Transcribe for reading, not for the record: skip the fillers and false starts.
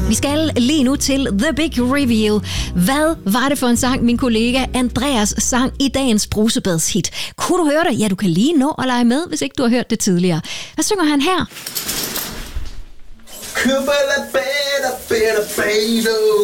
Vi skal lige nu til The Big Reveal. Hvad var det for en sang, min kollega Andreas sang i dagens brusebadshit? Kunne du høre det? Ja, du kan lige nå at lege med, hvis ikke du har hørt det tidligere. Hvad synger han her?